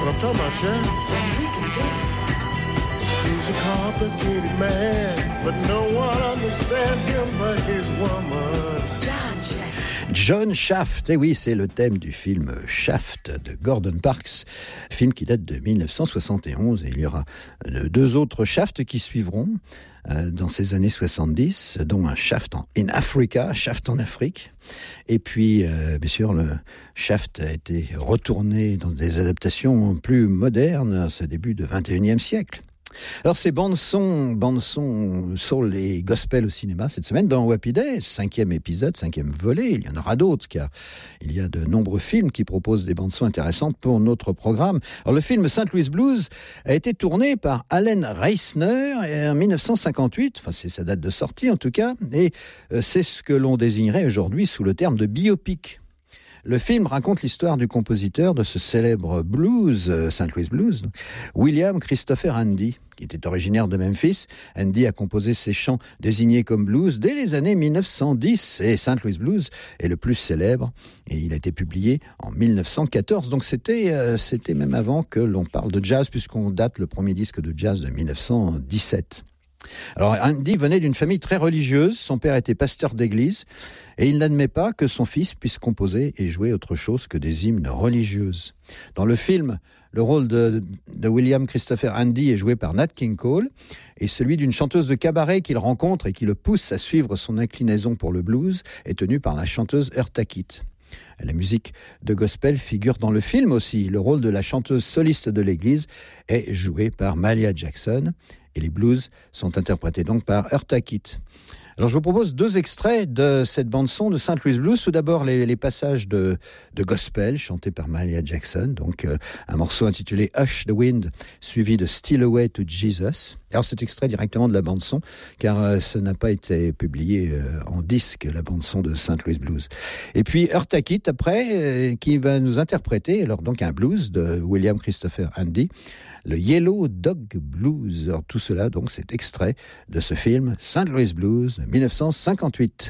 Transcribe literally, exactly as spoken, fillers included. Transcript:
what I'm talking about, Sharon. We can dance. He's a complicated man, but no one understands him but his woman. John Shaft. John Shaft, et oui, c'est le thème du film Shaft de Gordon Parks, film qui date de dix-neuf cent soixante et onze, et il y aura deux autres Shaft qui suivront euh, dans ces années soixante-dix, dont un Shaft en in Africa, Shaft en Afrique, et puis euh, bien sûr le Shaft a été retourné dans des adaptations plus modernes à ce début du vingt et unième siècle. Alors ces bandes-son, bandes-son soul et gospel au cinéma cette semaine dans Happy Days, cinquième épisode, cinquième volet, il y en aura d'autres car il y a de nombreux films qui proposent des bandes-son intéressantes pour notre programme. Alors le film Saint Louis Blues a été tourné par Allen Reisner en dix-neuf cent cinquante-huit, enfin c'est sa date de sortie en tout cas, et c'est ce que l'on désignerait aujourd'hui sous le terme de biopic. Le film raconte l'histoire du compositeur de ce célèbre blues, euh, Saint Louis Blues, William Christopher Handy, qui était originaire de Memphis. Handy a composé ses chants désignés comme blues dès les années dix-neuf cent dix, et Saint Louis Blues est le plus célèbre, et il a été publié en dix-neuf cent quatorze, donc c'était, euh, c'était même avant que l'on parle de jazz, puisqu'on date le premier disque de jazz de dix-neuf cent dix-sept. Alors Handy venait d'une famille très religieuse, son père était pasteur d'église et il n'admet pas que son fils puisse composer et jouer autre chose que des hymnes religieuses. Dans le film, le rôle de, de William Christopher Handy est joué par Nat King Cole et celui d'une chanteuse de cabaret qu'il rencontre et qui le pousse à suivre son inclinaison pour le blues est tenu par la chanteuse Eartha Kitt. La musique de gospel figure dans le film aussi. Le rôle de la chanteuse soliste de l'église est joué par Mahalia Jackson et les blues sont interprétés donc par Eartha Kitt. Alors je vous propose deux extraits de cette bande-son de Saint Louis Blues. Tout d'abord les, les passages de, de gospel chantés par Mahalia Jackson, donc euh, un morceau intitulé Hush the Wind, suivi de Still Away to Jesus. Alors cet extrait directement de la bande-son, car euh, ça n'a pas été publié euh, en disque, la bande-son de Saint Louis Blues. Et puis Eartha Kitt après, euh, qui va nous interpréter alors donc un blues de William Christopher Handy, le Yellow Dog Blues. Alors tout cela donc c'est extrait de ce film Saint Louis Blues de dix-neuf cent cinquante-huit.